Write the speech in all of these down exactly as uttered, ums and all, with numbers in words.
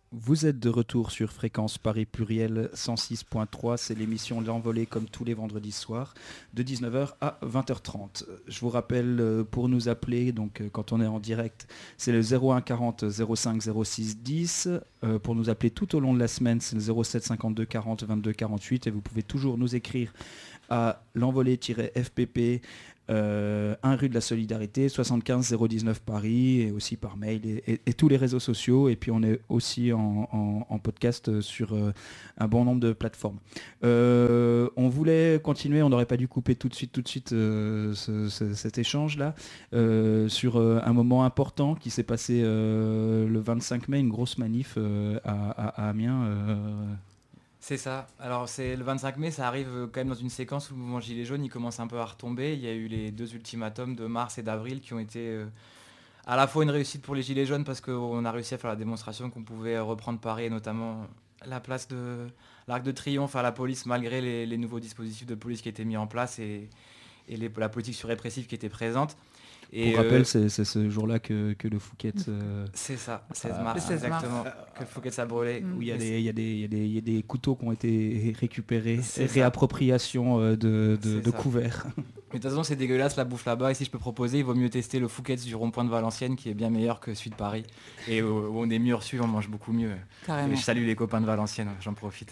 Vous êtes de retour sur Fréquence Paris Pluriel cent six point trois, c'est l'émission L'Envolée comme tous les vendredis soirs de dix-neuf heures à vingt heures trente. Je vous rappelle euh, pour nous appeler, donc euh, quand on est en direct, c'est le zéro un quarante zéro cinq zéro six dix. Euh, pour nous appeler tout au long de la semaine, c'est le zéro sept cinquante-deux quarante vingt-deux quarante-huit et vous pouvez toujours nous écrire à l'envolée-f p p Euh, un rue de la Solidarité, soixante-quinze zéro dix-neuf Paris, et aussi par mail et, et- et tous les réseaux sociaux. Et puis on est aussi en, en- en podcast sur euh, un bon nombre de plateformes. Euh, on voulait continuer, on n'aurait pas dû couper tout de suite, tout de suite euh, ce- ce- cet échange-là euh, sur euh, un moment important qui s'est passé euh, le vingt-cinq mai, une grosse manif euh, à, à- à Amiens. euh, C'est ça. Alors c'est le vingt-cinq mai, ça arrive euh, quand même dans une séquence où le mouvement Gilets jaunes il commence un peu à retomber. Il y a eu les deux ultimatums de mars et d'avril qui ont été euh, à la fois une réussite pour les Gilets jaunes parce qu'on a réussi à faire la démonstration qu'on pouvait euh, reprendre Paris et notamment la place de l'Arc de Triomphe à la police malgré les, les nouveaux dispositifs de police qui étaient mis en place et, et les- la politique surrépressive qui était présente. Pour Et rappel, euh, c'est c'est ce jour-là que, que le Fouquet euh, c'est ça, seize a- Le mars seize mars. exactement, que le Fouquet s'est brûlé. Mm. où il y, a Mais des, c'est il, y a des, il, y a des, il y a des couteaux qui ont été récupérés, c'est ça. réappropriation euh, de, de, C'est de ça. couverts. Mais de toute façon, c'est dégueulasse la bouffe là-bas. Et si je peux proposer, il vaut mieux tester le Fouquet's du rond-point de Valenciennes qui est bien meilleur que celui de Paris. Et où, où on est mieux reçu, on mange beaucoup mieux. Carrément. Et je salue les copains de Valenciennes, j'en profite.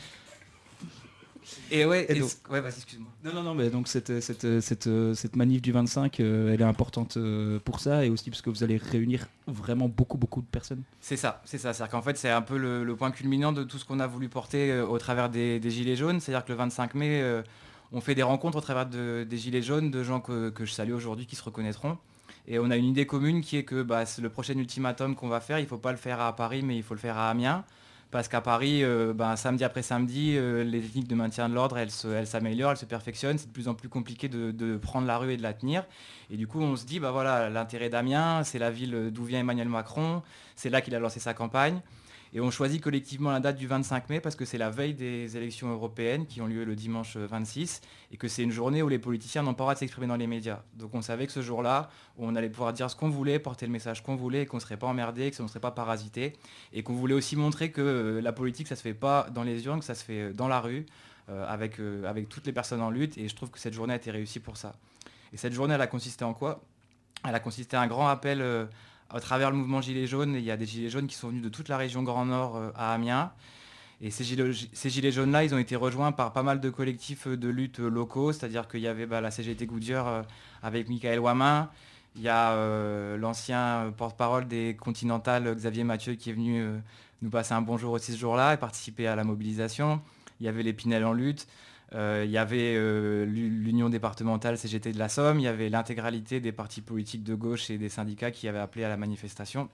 Et ouais, Et et donc- c- ouais, vas-y, excuse-moi. Non, non, non, mais donc cette, cette, cette, cette manif du vingt-cinq, euh, elle est importante euh, pour ça et aussi parce que vous allez réunir vraiment beaucoup, beaucoup de personnes. C'est ça, c'est ça. C'est-à-dire qu'en fait, c'est un peu le, le point culminant de tout ce qu'on a voulu porter euh, au travers des, des Gilets jaunes. C'est-à-dire que le vingt-cinq mai, euh, on fait des rencontres au travers de- des Gilets jaunes, de gens que, que je salue aujourd'hui qui se reconnaîtront. Et on a une idée commune qui est que bah, c'est le prochain ultimatum qu'on va faire, il ne faut pas le faire à Paris, mais il faut le faire à Amiens. Parce qu'à Paris, euh, bah, samedi après samedi, euh, les techniques de maintien de l'ordre, elles, se- elles s'améliorent, elles se perfectionnent. C'est de plus en plus compliqué de, de prendre la rue et de la tenir. Et du coup, on se dit, bah voilà, l'intérêt d'Amiens, c'est la ville d'où vient Emmanuel Macron. C'est là qu'il a lancé sa campagne. Et on choisit collectivement la date du vingt-cinq mai parce que c'est la veille des élections européennes qui ont lieu le dimanche vingt-six et que c'est une journée où les politiciens n'ont pas le droit de s'exprimer dans les médias. Donc on savait que ce jour-là, on allait pouvoir dire ce qu'on voulait, porter le message qu'on voulait, et qu'on ne serait pas emmerdé, que ça ne serait pas parasité. Et qu'on voulait aussi montrer que euh, la politique, ça ne se fait pas dans les urnes, que ça se fait euh, dans la rue, euh, avec, euh, avec toutes les personnes en lutte. Et je trouve que cette journée a été réussie pour ça. Et cette journée, elle a consisté en quoi? Elle a consisté en un grand appel euh, à travers le mouvement Gilets jaunes. Il y a des Gilets jaunes qui sont venus de toute la région Grand Nord euh, à Amiens. Et ces gilets, ces gilets jaunes-là, ils ont été rejoints par pas mal de collectifs euh, de lutte euh, locaux, c'est-à-dire qu'il y avait bah, la C G T Goodyear euh, avec Michael Wamin, il y a euh, l'ancien euh, porte-parole des Continentales, Xavier Mathieu, qui est venu euh, nous passer un bonjour aussi ce jour-là et participer à la mobilisation. Il y avait les Pinel en lutte, euh, il y avait euh, l'Union départementale C G T de la Somme, il y avait l'intégralité des partis politiques de gauche et des syndicats qui avaient appelé à la manifestation.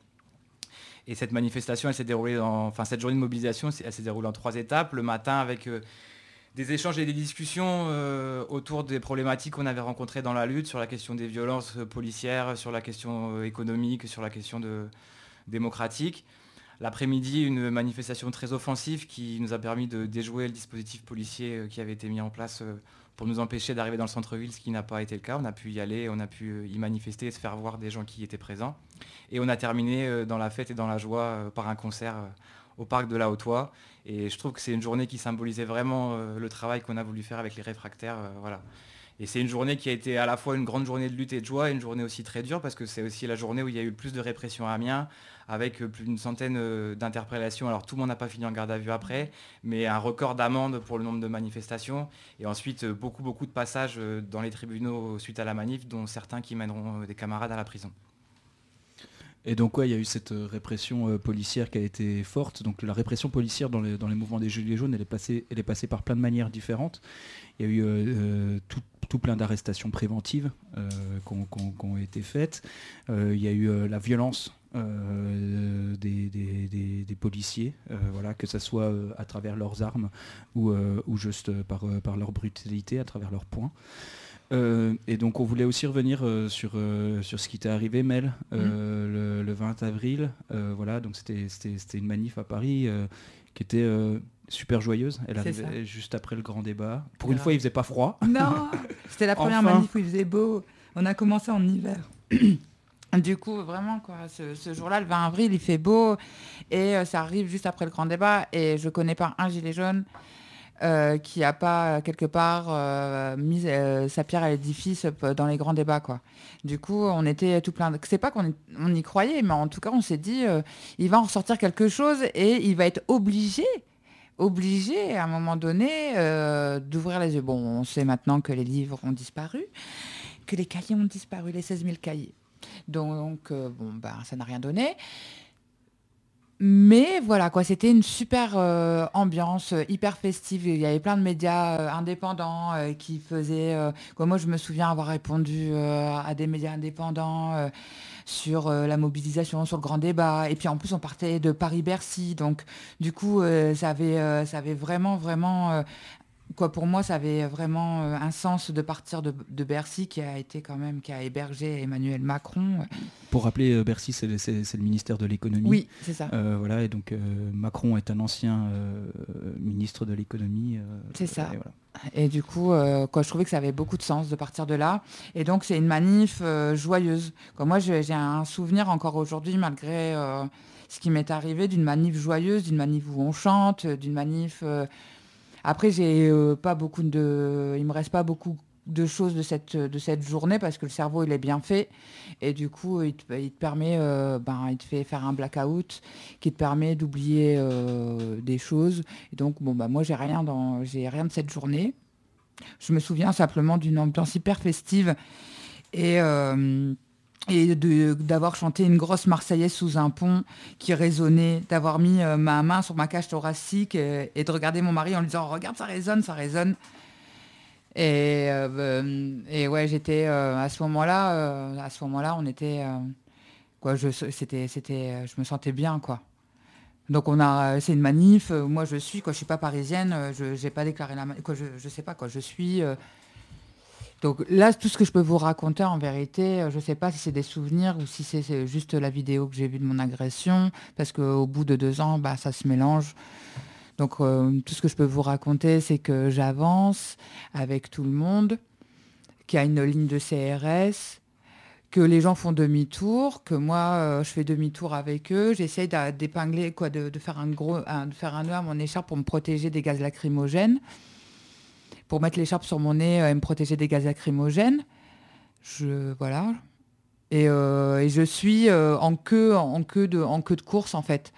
Et cette manifestation, elle s'est déroulée en, enfin cette journée de mobilisation, elle s'est déroulée en trois étapes. Le matin avec euh, des échanges et des discussions euh, autour des problématiques qu'on avait rencontrées dans la lutte, sur la question des violences euh, policières, sur la question euh, économique, sur la question de, démocratique. L'après-midi, une manifestation très offensive qui nous a permis de déjouer le dispositif policier euh, qui avait été mis en place euh, pour nous empêcher d'arriver dans le centre-ville, ce qui n'a pas été le cas. On a pu y aller, on a pu euh, y manifester et se faire voir des gens qui étaient présents. Et on a terminé euh, dans la fête et dans la joie euh, par un concert euh, au parc de la Haute-Oie. Et je trouve que c'est une journée qui symbolisait vraiment euh, le travail qu'on a voulu faire avec les réfractaires. euh, voilà. Et c'est une journée qui a été à la fois une grande journée de lutte et de joie, et une journée aussi très dure, parce que c'est aussi la journée où il y a eu le plus de répression à Amiens, avec euh, plus d'une centaine euh, d'interpellations. Alors tout le monde n'a pas fini en garde à vue après, mais un record d'amendes pour le nombre de manifestations. Et ensuite, euh, beaucoup, beaucoup de passages euh, dans les tribunaux suite à la manif, dont certains qui mèneront euh, des camarades à la prison. Et donc ouais, il y a eu cette euh, répression euh, policière qui a été forte. Donc la répression policière dans les, dans les mouvements des Gilets jaunes, elle est, passée, elle est passée par plein de manières différentes. Il y a eu euh, euh, tout, tout plein d'arrestations préventives euh, qui ont, qui ont- qui ont été faites. Euh, il y a eu euh, la violence euh, des, des- des- des policiers, euh, voilà, que ce soit euh, à travers leurs armes ou, euh, ou juste euh, par, euh, par leur brutalité, à travers leurs poings. Euh, et donc on voulait aussi revenir euh, sur, euh, sur ce qui t'est arrivé, Mel, euh, le, le vingt avril. Euh, voilà, donc c'était, c'était, c'était une manif à Paris euh, qui était euh, super joyeuse. Elle C'est arrivait ça. juste après le grand débat. Pour une Alors- fois, il faisait pas froid. Non, c'était la première Enfin. manif où il faisait beau. On a commencé en hiver. Du coup, vraiment, quoi, ce, ce jour-là, le vingt avril, il fait beau et euh, ça arrive juste après le grand débat et je connais pas un gilet jaune euh, qui a pas euh, quelque part euh, mis euh, sa pierre à l'édifice euh, dans les grands débats, quoi. Du coup, on était tout plein de... C'est pas qu'on est- on y croyait, mais en tout cas, on s'est dit, euh, il va en ressortir quelque chose et il va être obligé, obligé à un moment donné euh, d'ouvrir les yeux. Bon, on sait maintenant que les livres ont disparu, que les cahiers ont disparu, les seize mille cahiers. Donc, euh, bon, bah, ça n'a rien donné. Mais voilà, quoi, c'était une super euh, ambiance, euh, hyper festive. Il y avait plein de médias euh, indépendants euh, qui faisaient... euh, quoi, moi, je me souviens avoir répondu euh, à des médias indépendants euh, sur euh, la mobilisation, sur le grand débat. Et puis, en plus, on partait de Paris-Bercy. Donc, du coup, euh, ça avait, euh, ça avait vraiment, vraiment... euh, quoi, pour moi, ça avait vraiment euh, un sens de partir de, de Bercy, qui a été quand même, qui a hébergé Emmanuel Macron. Pour rappeler, euh, Bercy, c'est le, c'est- c'est le ministère de l'économie. Oui, c'est ça. Euh, voilà, et donc euh, Macron est un ancien euh, ministre de l'économie. euh, C'est ça. et voilà. Et du coup, euh, quoi, je trouvais que ça avait beaucoup de sens de partir de là. Et donc, c'est une manif euh, joyeuse. Quoi, moi, j'ai j'ai un souvenir encore aujourd'hui, malgré euh, ce qui m'est arrivé, d'une manif joyeuse, d'une manif où on chante, d'une manif... euh, Après, j'ai euh, pas beaucoup de... il me reste pas beaucoup de choses de cette, de cette journée parce que le cerveau, il est bien fait. Et du coup, il te, il te permet, euh, ben, il te fait faire un blackout qui te permet d'oublier euh, des choses. Et donc, bon, bah, moi, j'ai rien dans, j'ai rien de cette journée. Je me souviens simplement d'une ambiance hyper festive et, euh, et de- d'avoir chanté une grosse Marseillaise sous un pont qui résonnait, d'avoir mis euh, ma main sur ma cage thoracique et, et de regarder mon mari en lui disant «Regarde, ça résonne, ça résonne». Et, euh, euh, et ouais, j'étais euh, à ce moment-là, euh, à ce moment-là, on était, euh, quoi, je, c'était, c'était, euh, je me sentais bien, quoi. Donc on a, c'est une manif. euh, moi, je suis, quoi, je suis pas parisienne, euh, je j'ai pas déclaré la, ma- quoi, je, je sais pas quoi, je suis. euh, donc là, tout ce que je peux vous raconter, en vérité, euh, je ne sais pas si c'est des souvenirs ou si c'est c'est juste la vidéo que j'ai vue de mon agression, parce qu'au bout de deux ans, bah, ça se mélange. Donc euh, tout ce que je peux vous raconter, c'est que j'avance avec tout le monde, qu'il y a une ligne de C R S, que les gens font demi-tour, que moi, euh, je fais demi-tour avec eux. J'essaye d'a- d'épingler, quoi, de, de faire un gros, un- de faire un nœud à mon écharpe pour me protéger des gaz lacrymogènes, pour mettre l'écharpe sur mon nez euh, et me protéger des gaz lacrymogènes. Je, voilà. Et, euh, et je suis euh, en queue, en queue de, en queue de course en fait.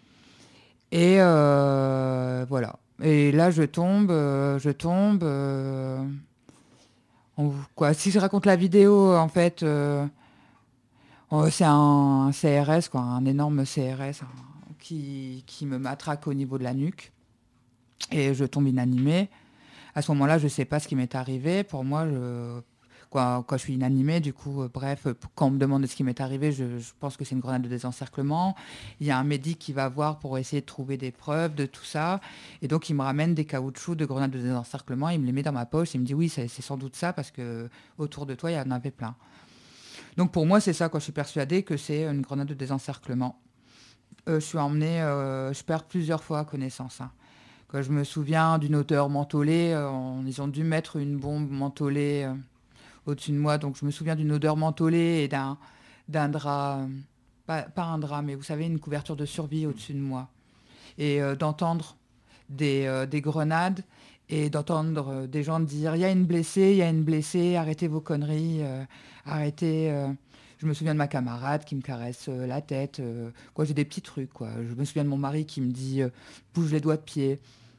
Et euh, voilà. Et là, je tombe, euh, je tombe. euh, en- quoi. Si je raconte la vidéo, en fait, euh, oh, c'est un, un C R S, quoi, un énorme C R S hein, qui, qui me matraque au niveau de la nuque. Et je tombe inanimée. À ce moment-là, je ne sais pas ce qui m'est arrivé. Pour moi, je, quoi, quand je suis inanimée, du coup, euh, bref, euh, quand on me demande ce qui m'est arrivé, je, je pense que c'est une grenade de désencerclement. Il y a un médic qui va voir pour essayer de trouver des preuves de tout ça. Et donc, il me ramène des caoutchoucs de grenades de désencerclement. Il me les met dans ma poche. Il me dit, oui, c'est c'est sans doute ça parce que autour de toi, il y en avait plein. Donc, pour moi, c'est ça. Quoi. Je suis persuadée que c'est une grenade de désencerclement. Euh, je suis emmenée, euh, je perds plusieurs fois connaissance. Hein. Quand je me souviens d'une odeur mentholée, euh, on- ils ont dû mettre une bombe mentholée euh, au-dessus de moi. Donc je me souviens d'une odeur mentholée et d'un, d'un drap, euh, pas, pas un drap, mais vous savez, une couverture de survie au-dessus de moi. Et euh, d'entendre des, euh, des grenades et d'entendre euh, des gens dire, il y a une blessée, il y a une blessée, arrêtez vos conneries, euh, arrêtez... euh. Je me souviens de ma camarade qui me caresse euh, la tête. euh, quoi, j'ai des petits trucs, quoi. Je me souviens de mon mari qui me dit, euh, bouge les doigts de pied.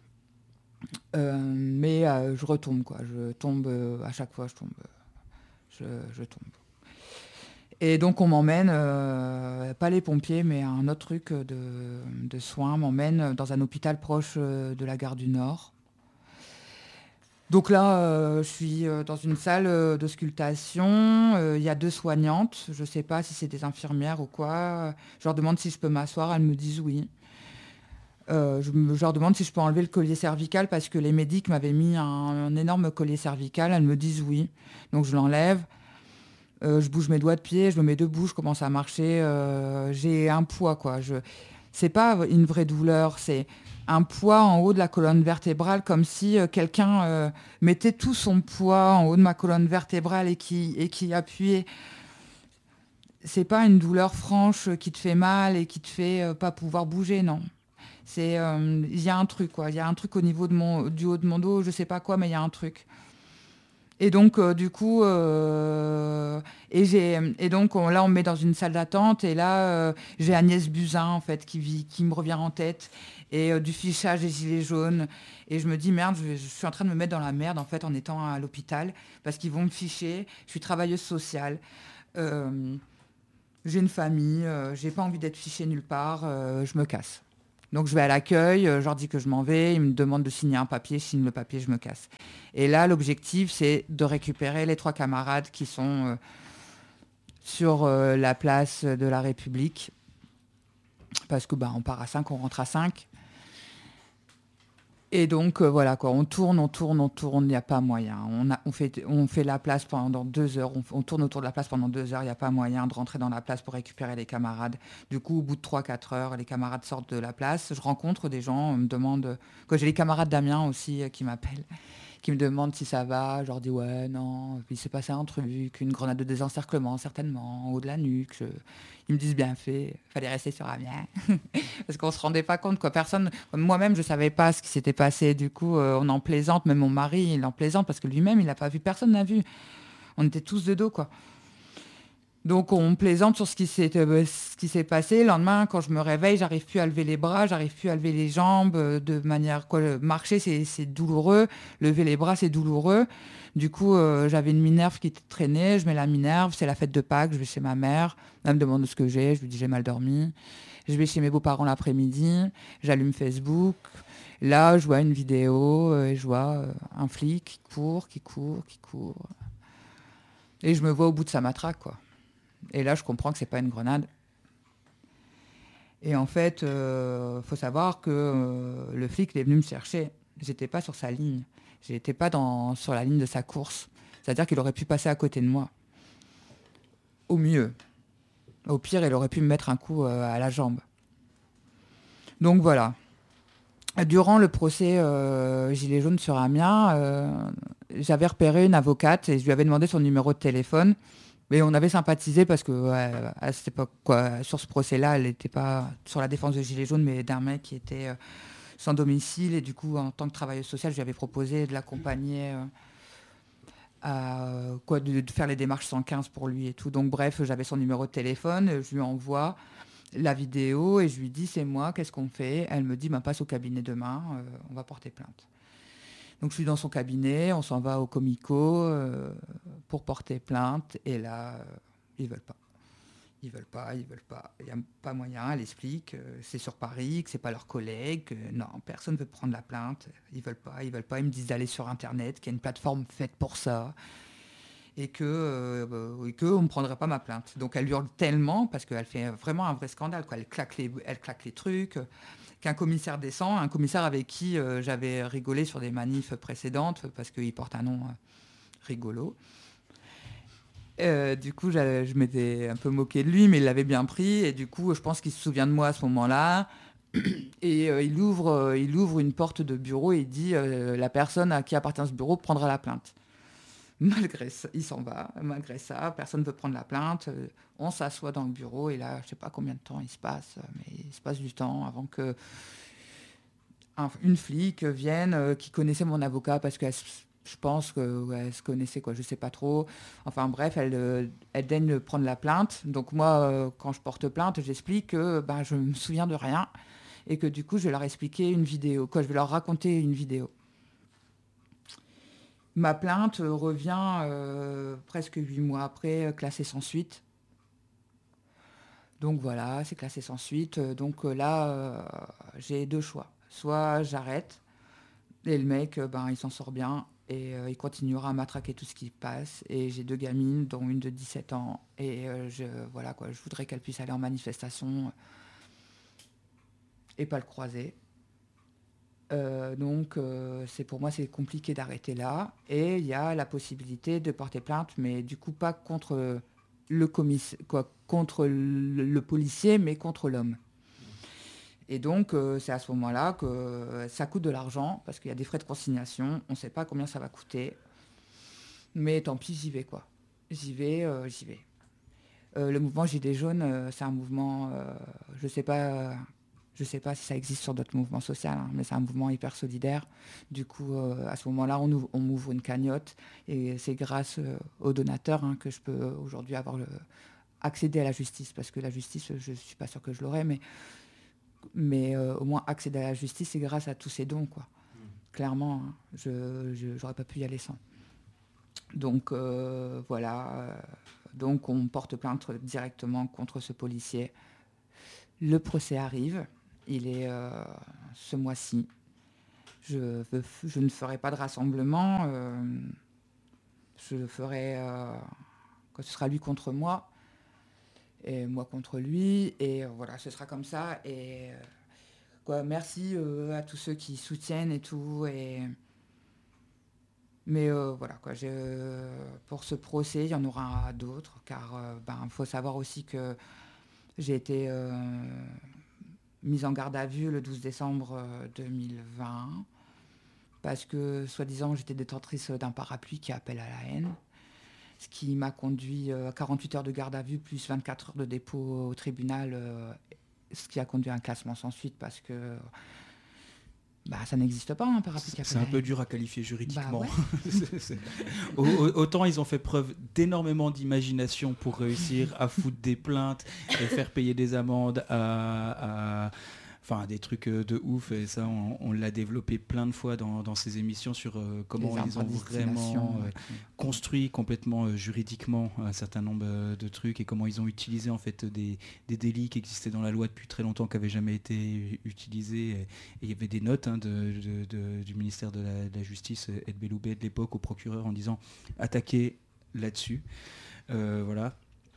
Euh, mais euh, je retombe, quoi. Je tombe, euh, à chaque fois, je tombe. Je, je tombe. Et donc, on m'emmène, euh, pas les pompiers, mais un autre truc de, de soins, m'emmène dans un hôpital proche euh, de la gare du Nord. Donc là, euh, je suis euh, dans une salle euh, d'auscultation. Euh, Il y a deux soignantes. Je ne sais pas si c'est des infirmières ou quoi. Je leur demande si je peux m'asseoir. Elles me disent oui. Euh, je, me- je leur demande si je peux enlever le collier cervical parce que les médics m'avaient mis un, un énorme collier cervical. Elles me disent oui. Donc je l'enlève. Euh, je bouge mes doigts de pied, je me mets debout, je commence à marcher. euh, j'ai un poids, quoi. Je... C'est pas une vraie douleur, c'est un poids en haut de la colonne vertébrale, comme si euh, quelqu'un euh, mettait tout son poids en haut de ma colonne vertébrale et qui, et qui appuyait. c'est pas une douleur franche qui te fait mal et qui te fait euh, pas pouvoir bouger, non. C'est, euh, il y a un truc, quoi. Il y a un truc au niveau de mon, du haut de mon dos, je sais pas quoi, mais il y a un truc. Et donc, euh, du coup, euh, et, j'ai, et donc on- là, on me met dans une salle d'attente. Et là, euh, j'ai Agnès Buzyn, en fait, qui, vit, qui me revient en tête. Et euh, du fichage des gilets jaunes. Et je me dis, merde, je, je suis en train de me mettre dans la merde, en fait, en étant à l'hôpital. Parce qu'ils vont me ficher. Je suis travailleuse sociale. Euh, j'ai une famille. Euh, j'ai pas envie d'être fichée nulle part. Euh, je me casse. Donc je vais à l'accueil, euh, je leur dis que je m'en vais, ils me demandent de signer un papier, je signe le papier, je me casse. Et là, l'objectif, c'est de récupérer les trois camarades qui sont euh, sur euh, la place de la République. Parce que bah, on part à cinq, on rentre à cinq. Et donc euh, voilà, quoi, on tourne, on tourne, on tourne, il n'y a pas moyen. On, a, on, fait, on fait la place pendant deux heures, on, on tourne autour de la place pendant deux heures, il n'y a pas moyen de rentrer dans la place pour récupérer les camarades. Du coup, au bout de trois quatre heures, les camarades sortent de la place. Je rencontre des gens, on me demande... Quand j'ai les camarades d'Amiens aussi euh, qui m'appellent, qui me demandent si ça va. Je leur dis ouais, non, puis il s'est passé un truc, une grenade de désencerclement certainement, en haut de la nuque. Je- Ils me disent bien fait, fallait rester sur Amiens. Parce qu'on se rendait pas compte, quoi. Personne, moi-même, je savais pas ce qui s'était passé. Du coup, euh, on en plaisante, même mon mari, il en plaisante parce que lui-même, il n'a pas vu, personne n'a vu. On était tous de dos, quoi. Donc on plaisante sur ce qui s'est euh, ce qui s'est passé. Le lendemain, quand je me réveille, j'arrive plus à lever les bras, j'arrive plus à lever les jambes euh, de manière quoi. le- Marcher, c'est c'est douloureux. Lever les bras, c'est douloureux. Du coup, euh, j'avais une minerve qui traînait. Je mets la minerve. C'est la fête de Pâques. Je vais chez ma mère. Elle me demande ce que j'ai. Je lui dis j'ai mal dormi. Je vais chez mes beaux-parents l'après-midi. J'allume Facebook. Là, je vois une vidéo euh, et je vois euh, un flic qui court, qui court, qui court. Et je me vois au bout de sa matraque, quoi. Et là, je comprends que c'est pas une grenade. Et en fait, il euh, faut savoir que euh, le flic il est venu me chercher. J'étais pas sur sa ligne. J'étais pas dans, sur la ligne de sa course. C'est-à-dire qu'il aurait pu passer à côté de moi. Au mieux. Au pire, il aurait pu me mettre un coup euh, à la jambe. Donc voilà. Durant le procès euh, Gilets jaunes sur Amiens, euh, j'avais repéré une avocate et je lui avais demandé son numéro de téléphone. Mais on avait sympathisé parce que ouais, à cette époque, quoi, sur ce procès-là, elle n'était pas sur la défense de Gilets jaunes, mais d'un mec qui était euh, sans domicile. Et du coup, en tant que travailleuse sociale, je lui avais proposé de l'accompagner, euh, à, quoi, de, de faire les démarches cent quinze pour lui et tout. Donc bref, j'avais son numéro de téléphone, je lui envoie la vidéo et je lui dis c'est moi, qu'est-ce qu'on fait? Elle me dit bah, passe au cabinet demain, euh, on va porter plainte. Donc je suis dans son cabinet, on s'en va au Comico euh, pour porter plainte et là, euh, ils veulent pas. Ils veulent pas, ils veulent pas. Il n'y a pas moyen, elle explique, euh, c'est sur Paris, que c'est pas leurs collègues, que non, personne ne veut prendre la plainte. Ils veulent pas, ils veulent pas, ils me disent d'aller sur Internet, qu'il y a une plateforme faite pour ça, et que, euh, et que on ne prendrait pas ma plainte. Donc elle hurle tellement, parce qu'elle fait vraiment un vrai scandale, quoi. Elle claque les, elle claque les trucs, euh, qu'un commissaire descend, un commissaire avec qui euh, j'avais rigolé sur des manifs précédentes, parce qu'il porte un nom euh, rigolo. Euh, du coup, je, je m'étais un peu moqué de lui, mais il l'avait bien pris. Et du coup, je pense qu'il se souvient de moi à ce moment-là. Et euh, il, ouvre, euh, il ouvre une porte de bureau et il dit euh, la personne à qui appartient ce bureau prendra la plainte. Malgré ça, il s'en va. Malgré ça, personne ne veut prendre la plainte. Euh, on s'assoit dans le bureau et là, je ne sais pas combien de temps il se passe, mais il se passe du temps avant que un- une flic vienne euh, qui connaissait mon avocat parce qu'elle s- je pense qu'elle se connaissait, quoi, je sais pas trop. Enfin bref, elle, euh, elle daigne prendre la plainte. Donc moi, euh, quand je porte plainte, j'explique que ben, je me souviens de rien et que du coup, je vais leur expliquer une vidéo, quoi, je vais leur raconter une vidéo. Ma plainte euh, revient euh, presque huit mois après, euh, classée sans suite. Donc voilà, c'est classé sans suite. Euh, Donc euh, là, euh, j'ai deux choix. Soit j'arrête, et le mec, euh, ben, il s'en sort bien et euh, il continuera à matraquer tout ce qui passe. Et j'ai deux gamines, dont une de dix-sept ans. Et euh, je, voilà, quoi, je voudrais qu'elle puisse aller en manifestation et pas le croiser. Euh, donc euh, c'est pour moi c'est compliqué d'arrêter là. Et il y a la possibilité de porter plainte, mais du coup pas contre le commiss- quoi, contre le, le policier, mais contre l'homme. Et donc, euh, c'est à ce moment-là que euh, ça coûte de l'argent, parce qu'il y a des frais de consignation, on ne sait pas combien ça va coûter. Mais tant pis, j'y vais, quoi. J'y vais, euh, j'y vais. Euh, le mouvement Gilets jaunes, euh, c'est un mouvement, euh, je sais pas, euh, je sais pas si ça existe sur d'autres mouvements sociaux, hein, mais c'est un mouvement hyper solidaire. Du coup, euh, à ce moment-là, on, ouvre- on m'ouvre une cagnotte et c'est grâce euh, aux donateurs hein, que je peux aujourd'hui avoir le, accéder à la justice, parce que la justice, je suis pas sûre que je l'aurai, mais, mais euh, au moins accéder à la justice, c'est grâce à tous ces dons, quoi. Mmh. Clairement, hein, je, je j'aurais pas pu y aller sans. Donc euh, voilà. Euh, Donc on porte plainte directement contre ce policier. Le procès arrive, il est euh, ce mois-ci. Je, veux, je ne ferai pas de rassemblement, euh, je le ferai euh, quand ce sera lui contre moi, et moi contre lui, et euh, voilà, ce sera comme ça. Et euh, quoi, merci euh, à tous ceux qui soutiennent et tout. Et... Mais euh, voilà, quoi, je, pour ce procès, il y en aura d'autres, car il euh, ben, faut savoir aussi que j'ai été euh, mise en garde à vue le douze décembre deux mille vingt parce que, soi-disant, j'étais détentrice d'un parapluie qui appelle à la haine, ce qui m'a conduit à quarante-huit heures de garde à vue plus vingt-quatre heures de dépôt au tribunal, euh, ce qui a conduit à un classement sans suite parce que bah, ça n'existe pas un parapluie qui appelle C'est un à la peu haine. dur à qualifier juridiquement. Bah ouais. c'est, c'est... Autant ils ont fait preuve d'énormément d'imagination pour réussir à foutre des plaintes et faire payer des amendes à... à... Enfin, des trucs de ouf, et ça, on, on l'a développé plein de fois dans, dans ces émissions sur euh, comment ils ont vraiment euh, construit complètement euh, juridiquement un certain nombre euh, de trucs et comment ils ont utilisé en fait des, des délits qui existaient dans la loi depuis très longtemps, qui n'avaient jamais été utilisés. Et il y avait des notes hein, de, de, de, du ministère de la, de la Justice, Ed Belloubet de l'époque, au procureur en disant attaquez là-dessus. Euh, voilà.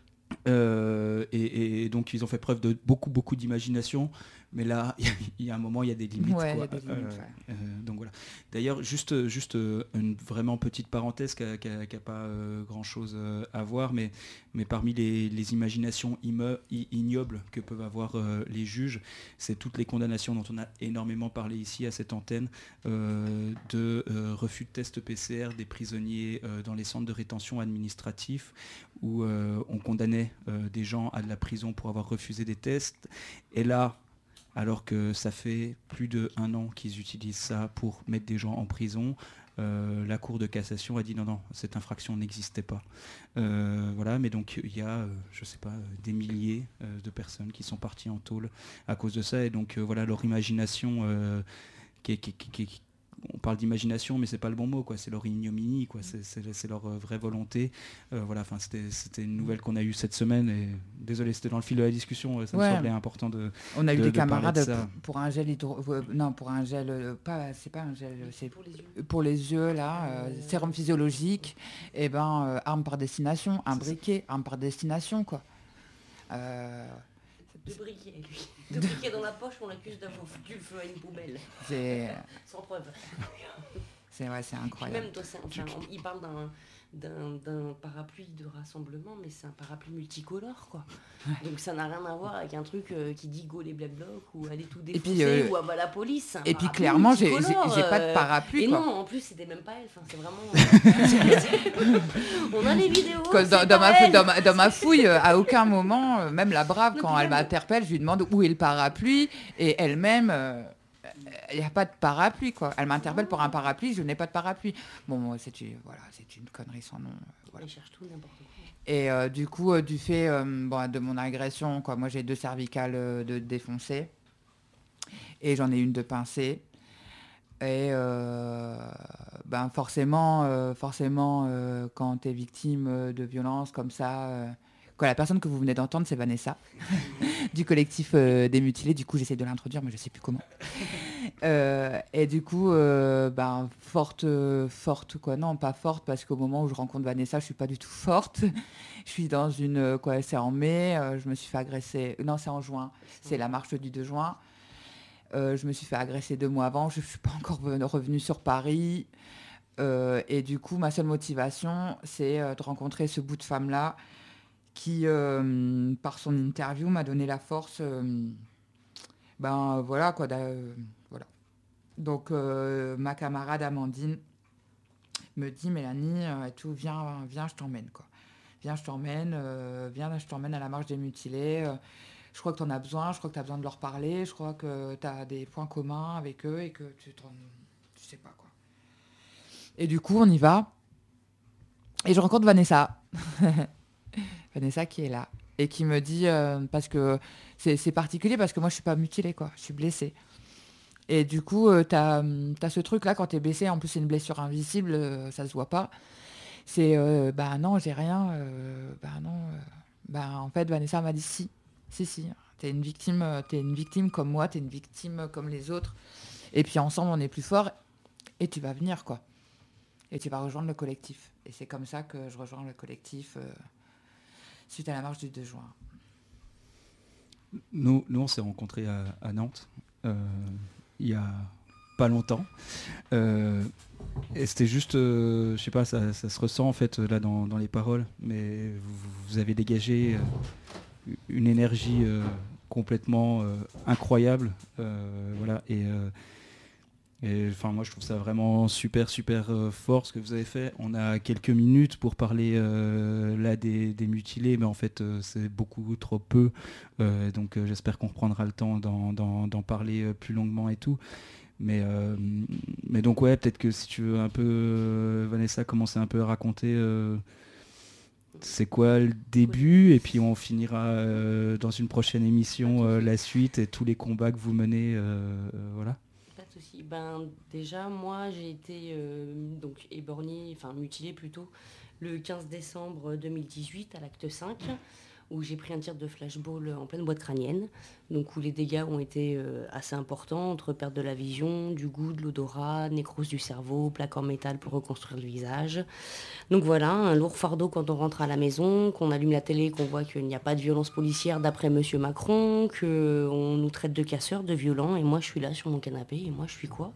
Euh, et, et donc ils ont fait preuve de beaucoup beaucoup d'imagination, mais là il y a un moment il y a des limites, ouais, quoi. Y a des limites euh, ouais. euh, donc voilà. D'ailleurs juste juste une vraiment petite parenthèse qui n'a pas euh, grand chose euh, à voir, mais mais parmi les, les imaginations imme, ignobles que peuvent avoir euh, les juges, c'est toutes les condamnations dont on a énormément parlé ici à cette antenne, euh, de euh, refus de test P C R des prisonniers euh, dans les centres de rétention administratifs, où euh, on condamnait euh, des gens à de la prison pour avoir refusé des tests. Et là, alors que ça fait plus d'un an qu'ils utilisent ça pour mettre des gens en prison, euh, la Cour de cassation a dit non, non, cette infraction n'existait pas. Euh, voilà, mais donc il y a, euh, je sais pas, des milliers euh, de personnes qui sont parties en tôle à cause de ça. Et donc euh, voilà, leur imagination euh, qui est... Qui, qui, qui, on parle d'imagination, mais c'est pas le bon mot, quoi. C'est leur ignominie, quoi. C'est, c'est, c'est leur euh, vraie volonté. Euh, voilà, enfin, c'était, c'était une nouvelle qu'on a eue cette semaine. Et désolé, c'était dans le fil de la discussion. Ça ouais. me semblait important de. On a eu de, des de camarades de pour, pour un gel hydro, euh, non, pour un gel, euh, pas, c'est pas un gel, c'est pour les yeux, pour les yeux là, euh, euh, sérum physiologique. Et ben, euh, arme par destination, un briquet, arme par destination, quoi. Euh, Deux briquets, lui. Deux briquets dans la poche, on l'accuse d'avoir foutu le feu à une poubelle. C'est... Sans preuve. C'est vrai, c'est incroyable. Même toi, c'est, enfin, il parle d'un, d'un, d'un parapluie de rassemblement, mais c'est un parapluie multicolore, quoi. Ouais. Donc ça n'a rien à voir avec un truc euh, qui dit go les Black Blocs ou aller tout défoncer puis, euh, ou avoir la police. Et puis clairement, j'ai, j'ai, j'ai pas de parapluie. Et quoi. non, en plus, c'était même pas elle. Enfin, c'est vraiment. On a les vidéos. Dans, dans, ma, dans, ma, dans ma fouille, à aucun moment, même la brave, non, quand elle m'interpelle, je lui demande où est le parapluie, et elle-même. Euh, il n'y a pas de parapluie, quoi. Elle m'interpelle pour un parapluie, je n'ai pas de parapluie. Bon, c'est une, voilà, c'est une connerie sans nom. Voilà. Elle cherche tout, n'importe quoi. Et euh, du coup, euh, du fait euh, bon, de mon agression, quoi, moi j'ai deux cervicales euh, de défoncées et j'en ai une de pincée. Et euh, ben forcément, euh, forcément euh, quand tu es victime de violences comme ça... Euh, Quoi, la personne que vous venez d'entendre, c'est Vanessa, du collectif euh, des mutilés. Du coup, j'essaie de l'introduire, mais je ne sais plus comment. Euh, et du coup, euh, ben, forte, forte, quoi. Non, pas forte, parce qu'au moment où je rencontre Vanessa, je ne suis pas du tout forte. Je suis dans une... Quoi, c'est en mai, euh, je me suis fait agresser... Non, c'est en juin. C'est la marche du deux juin. Euh, je me suis fait agresser deux mois avant. Je ne suis pas encore revenue sur Paris. Euh, et du coup, ma seule motivation, c'est euh, de rencontrer ce bout de femme-là qui, euh, par son interview, m'a donné la force. Euh, ben voilà quoi. Euh, voilà. Donc euh, ma camarade Amandine me dit Mélanie, euh, tout, viens, viens, je t'emmène quoi. viens, je t'emmène, euh, viens, je t'emmène à la marche des mutilés. Euh, je crois que tu en as besoin, je crois que tu as besoin de leur parler, je crois que tu as des points communs avec eux et que tu te... Tu sais pas quoi. Et du coup, on y va. Et je rencontre Vanessa. Vanessa qui est là. Et qui me dit, euh, parce que c'est, c'est particulier, parce que moi, je suis pas mutilée, quoi. Je suis blessée. Et du coup, euh, tu as ce truc-là, quand tu es blessé, en plus, c'est une blessure invisible, euh, ça se voit pas. C'est, euh, bah non, j'ai rien. Euh, bah non. Euh, bah en fait, Vanessa m'a dit si. Si, si. T'es une victime, euh, t'es une victime comme moi, t'es une victime comme les autres. Et puis ensemble, on est plus fort. Et tu vas venir, quoi. Et tu vas rejoindre le collectif. Et c'est comme ça que je rejoins le collectif euh, suite à la marche du deux juin. Nous, nous on s'est rencontrés à, à Nantes euh, il y a pas longtemps. Euh, et c'était juste, euh, je sais pas, ça, ça se ressent en fait là dans, dans les paroles, mais vous, vous avez dégagé euh, une énergie euh, complètement euh, incroyable. Euh, voilà, et euh, Et enfin, moi, je trouve ça vraiment super, super euh, fort ce que vous avez fait. On a quelques minutes pour parler euh, là des, des mutilés, mais en fait, euh, c'est beaucoup trop peu. Euh, donc, euh, j'espère qu'on reprendra le temps d'en, d'en, d'en parler euh, plus longuement et tout. Mais, euh, mais donc, ouais, peut-être que si tu veux un peu, euh, Vanessa, commencer un peu à raconter euh, c'est quoi le début, et puis on finira euh, dans une prochaine émission euh, la suite et tous les combats que vous menez. Euh, euh, voilà. Aussi. Ben, déjà, moi, j'ai été euh, donc éborgnée, enfin mutilée plutôt, le quinze décembre deux mille dix-huit à l'acte cinq, où j'ai pris un tir de flashball en pleine boîte crânienne, donc où les dégâts ont été euh, assez importants, entre perte de la vision, du goût, de l'odorat, nécrose du cerveau, plaque en métal pour reconstruire le visage. Donc voilà, un lourd fardeau quand on rentre à la maison, qu'on allume la télé, qu'on voit qu'il n'y a pas de violence policière d'après Monsieur Macron, qu'on nous traite de casseurs, de violents, et moi je suis là sur mon canapé, et moi je suis quoi ?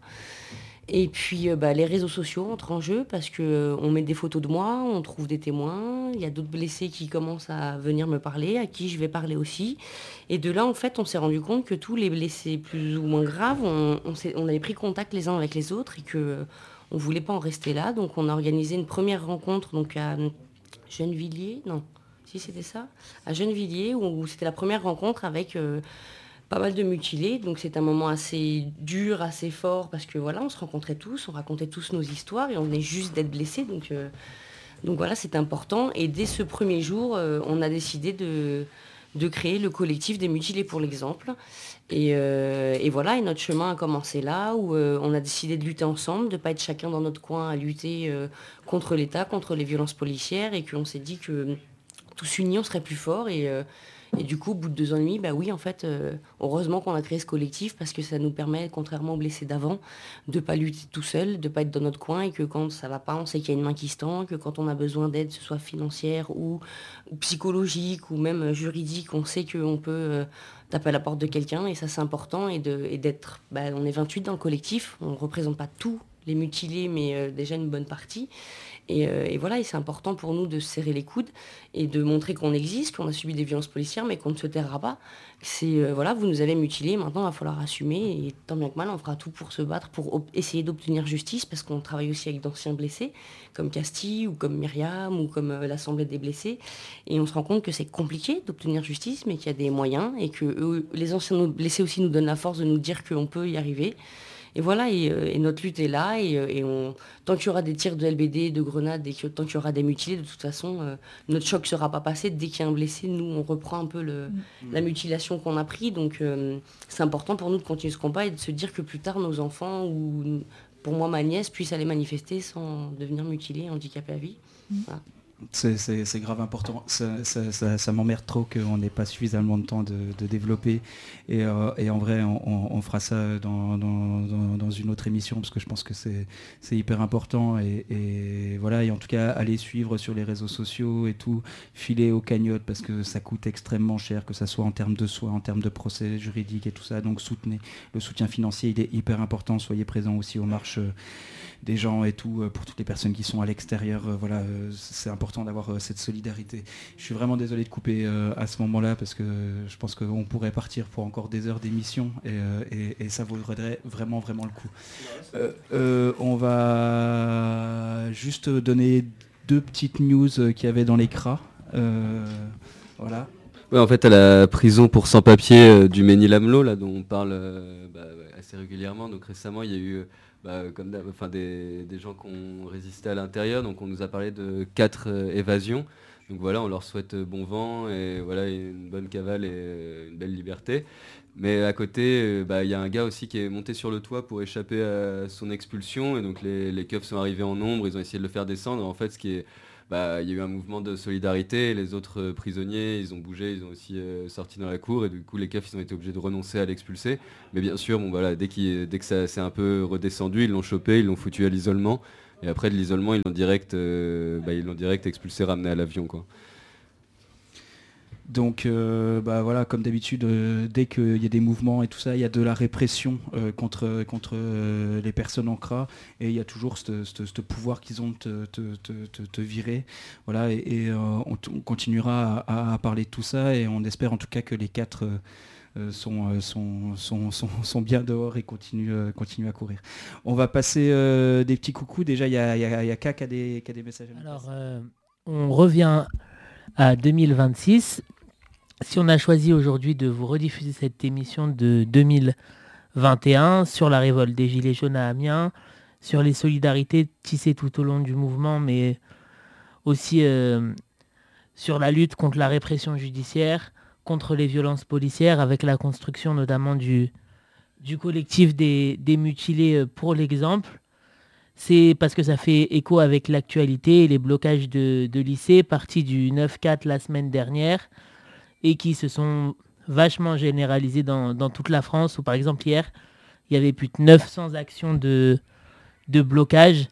Et puis euh, bah, les réseaux sociaux entrent en jeu parce qu'on euh, met des photos de moi, on trouve des témoins, il y a d'autres blessés qui commencent à venir me parler, à qui je vais parler aussi. Et de là, en fait, on s'est rendu compte que tous les blessés plus ou moins graves, on, on, on avait pris contact les uns avec les autres et qu'on euh, ne voulait pas en rester là. Donc on a organisé une première rencontre donc, à Gennevilliers, non, si c'était ça, à Gennevilliers, où, où c'était la première rencontre avec... Euh, pas mal de mutilés, donc c'est un moment assez dur, assez fort, parce que voilà, on se rencontrait tous, on racontait tous nos histoires, et on venait juste d'être blessés, donc, euh, donc voilà, c'est important. Et dès ce premier jour, euh, on a décidé de, de créer le collectif des mutilés pour l'exemple. Et, euh, et voilà, et notre chemin a commencé là, où euh, on a décidé de lutter ensemble, de ne pas être chacun dans notre coin à lutter euh, contre l'État, contre les violences policières, et qu'on s'est dit que tous unis, on serait plus forts, et... Euh, Et du coup, au bout de deux ans et demi, bah oui, en fait, euh, heureusement qu'on a créé ce collectif parce que ça nous permet, contrairement aux blessés d'avant, de ne pas lutter tout seul, de ne pas être dans notre coin et que quand ça ne va pas, on sait qu'il y a une main qui se tend, que quand on a besoin d'aide, que ce soit financière ou, ou psychologique ou même juridique, on sait qu'on peut euh, taper à la porte de quelqu'un et ça, c'est important. Et, de, et d'être, bah, on est vingt-huit dans le collectif, on ne représente pas tous les mutilés, mais euh, déjà une bonne partie. Et, euh, et voilà, et c'est important pour nous de se serrer les coudes et de montrer qu'on existe, qu'on a subi des violences policières, mais qu'on ne se taira pas. C'est, euh, voilà, vous nous avez mutilés, maintenant il va falloir assumer, et tant bien que mal, on fera tout pour se battre, pour op- essayer d'obtenir justice, parce qu'on travaille aussi avec d'anciens blessés, comme Castille, ou comme Myriam, ou comme euh, l'Assemblée des blessés, et on se rend compte que c'est compliqué d'obtenir justice, mais qu'il y a des moyens, et que eux, les anciens blessés aussi nous donnent la force de nous dire qu'on peut y arriver. Et voilà, et, et notre lutte est là, et, et on, tant qu'il y aura des tirs de L B D, de grenades, et que, tant qu'il y aura des mutilés, de toute façon, euh, notre choc ne sera pas passé. Dès qu'il y a un blessé, nous, on reprend un peu le, mmh. la mutilation qu'on a pris. Donc, euh, c'est important pour nous de continuer ce combat et de se dire que plus tard, nos enfants, ou pour moi, ma nièce, puissent aller manifester sans devenir mutilés, handicapés à vie. Mmh. Voilà. C'est, c'est, c'est grave important. Ça, ça, ça, ça m'emmerde trop qu'on n'ait pas suffisamment de temps de, de développer. Et, euh, et en vrai, on, on fera ça dans, dans, dans, dans une autre émission parce que je pense que c'est, c'est hyper important. Et, et voilà. Et en tout cas, allez suivre sur les réseaux sociaux et tout. Filer aux cagnottes parce que ça coûte extrêmement cher, que ça soit en termes de soins, en termes de procès juridiques et tout ça. Donc soutenez. Le soutien financier, il est hyper important. Soyez présents aussi aux marches euh, des gens et tout, pour toutes les personnes qui sont à l'extérieur. Euh, voilà, euh, c'est important d'avoir euh, cette solidarité. Je suis vraiment désolé de couper euh, à ce moment-là parce que je pense qu'on pourrait partir pour encore des heures d'émission et, euh, et, et ça vaudrait vraiment vraiment le coup. Euh, euh, on va juste donner deux petites news qu'il y avait dans l'écran. Euh, voilà. Ouais, en fait, à la prison pour sans-papiers euh, du Mesnil-Amelot, là, dont on parle euh, bah, assez régulièrement. Donc récemment, il y a eu bah, comme enfin, des, des gens qui ont résisté à l'intérieur. Donc on nous a parlé de quatre euh, évasions. Donc voilà, on leur souhaite bon vent et voilà, une bonne cavale et euh, une belle liberté. Mais à côté, il euh, bah, y a un gars aussi qui est monté sur le toit pour échapper à son expulsion. Et donc les, les keufs sont arrivés en nombre, ils ont essayé de le faire descendre. En fait, ce qui est... Bah, il y a eu un mouvement de solidarité, les autres euh, prisonniers, ils ont bougé, ils ont aussi euh, sorti dans la cour, et du coup les keufs ils ont été obligés de renoncer à l'expulser. Mais bien sûr, bon, voilà, dès, qu'il, dès que ça s'est un peu redescendu, ils l'ont chopé, ils l'ont foutu à l'isolement, et après de l'isolement, ils l'ont direct, euh, bah, ils l'ont direct expulsé, ramené à l'avion, quoi. Donc euh, bah voilà, comme d'habitude, euh, dès qu'il y a des mouvements et tout ça, il y a de la répression euh, contre, contre euh, les personnes en C R A, et il y a toujours ce pouvoir qu'ils ont de te, te, te, te, te virer. Voilà, et, et euh, on, on continuera à, à parler de tout ça, et on espère en tout cas que les quatre euh, sont, sont, sont, sont, sont bien dehors et continuent, euh, continuent à courir. On va passer euh, des petits coucous. Déjà, il y a, y a, y a K qui a des, qui a des messages à nous Alors, euh, on revient à deux mille vingt-six. Si on a choisi aujourd'hui de vous rediffuser cette émission de deux mille vingt et un sur la révolte des Gilets jaunes à Amiens, sur les solidarités tissées tout au long du mouvement, mais aussi euh, sur la lutte contre la répression judiciaire, contre les violences policières, avec la construction notamment du, du collectif des, des mutilés pour l'exemple, c'est parce que ça fait écho avec l'actualité et les blocages de, de lycées partis du neuf quatre la semaine dernière, et qui se sont vachement généralisés dans, dans toute la France, où par exemple hier, il y avait plus de neuf cents actions de, de blocage.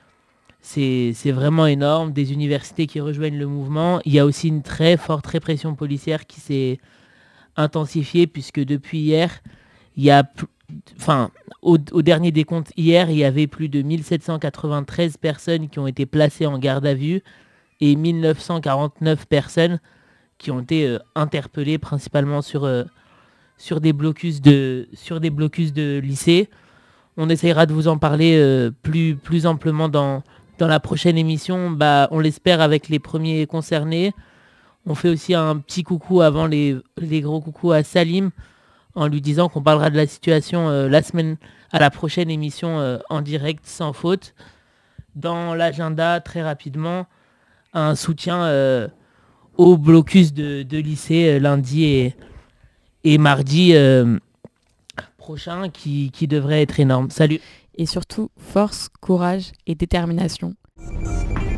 C'est, c'est vraiment énorme, des universités qui rejoignent le mouvement. Il y a aussi une très forte répression policière qui s'est intensifiée, puisque depuis hier, il y a, enfin, au, au dernier décompte hier, il y avait plus de mille sept cent quatre-vingt-treize personnes qui ont été placées en garde à vue et mille neuf cent quarante-neuf personnes qui ont été euh, interpellés principalement sur, euh, sur, des blocus de, sur des blocus de lycée. On essayera de vous en parler euh, plus, plus amplement dans, dans la prochaine émission, bah, on l'espère avec les premiers concernés. On fait aussi un petit coucou avant les, les gros coucous à Salim, en lui disant qu'on parlera de la situation euh, la semaine, à la prochaine émission euh, en direct sans faute. Dans l'agenda, très rapidement, un soutien... Euh, au blocus de, de lycée euh, lundi et, et mardi euh, prochain qui, qui devrait être énorme. Salut. Et surtout, force, courage et détermination.